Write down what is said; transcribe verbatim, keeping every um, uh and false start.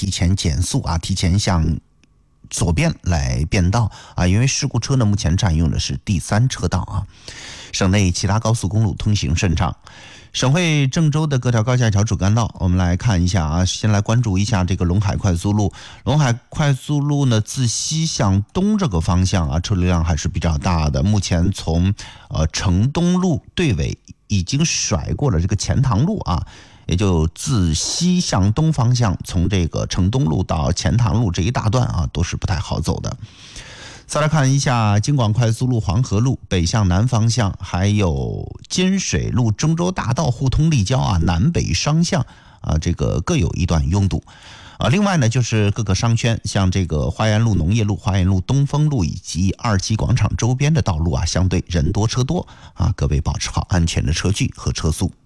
提前减速啊，提前向左边来变道啊，因为事故车呢目前占用的是第三车道啊。省内其他高速公路通行顺畅。省会郑州的各条高架桥主干道，我们来看一下啊，先来关注一下这个陇海快速路。陇海快速路呢，自西向东这个方向啊，车流量还是比较大的。目前从呃城东路队尾已经甩过了这个钱塘路啊，也就自西向东方向，从这个城东路到钱塘路这一大段啊，都是不太好走的。再来看一下京广快速路黄河路北向南方向，还有金水路郑州大道互通立交啊，南北双向啊，这个各有一段拥堵啊。另外呢，就是各个商圈，像这个花园路、农业路、花园路、东风路以及二期广场周边的道路啊，相对人多车多啊，各位保持好安全的车距和车速。